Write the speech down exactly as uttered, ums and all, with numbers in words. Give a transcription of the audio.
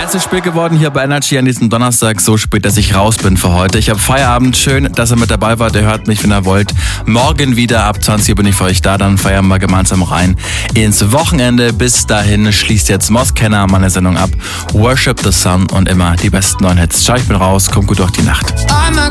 Zeit zu spät geworden hier bei Energy an diesem Donnerstag, so spät, dass ich raus bin für heute. Ich habe Feierabend, schön, dass ihr mit dabei wart, ihr hört mich, wenn ihr wollt. Morgen wieder ab zwanzig Uhr bin ich für euch da, dann feiern wir gemeinsam rein ins Wochenende. Bis dahin schließt jetzt Moskenner meine Sendung ab. Worship the Sun und immer die besten neuen Hits. Ciao, ich bin raus, kommt gut durch die Nacht.